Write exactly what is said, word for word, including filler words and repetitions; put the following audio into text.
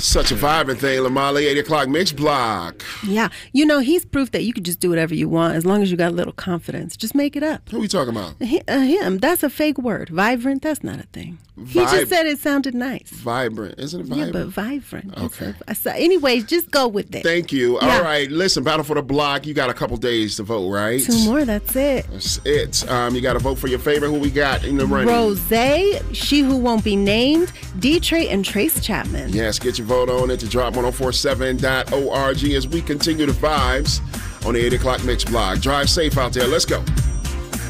Such a vibrant thing, Lamali, eight o'clock mix block. Yeah. You know, he's proof that you could just do whatever you want as long as you got a little confidence. Just make it up. Who are we talking about? He, uh, him. That's a fake word. Vibrant, that's not a thing. He Vib- just said it sounded nice. Vibrant. Isn't it vibrant? Yeah, but vibrant. Okay. A, so anyways, just go with it. Thank you. Yeah. All right. Listen, Battle for the Block, you got a couple days to vote, right? Two more, that's it. That's it. Um, you got to vote for your favorite. Who we got in the running? Rosé, She Who Won't Be Named, D-Tray, and Trace Chapman. Yes, get your vote on it to drop ten forty-seven dot org as we continue the vibes on the eight o'clock mix blog. Drive safe out there. Let's go.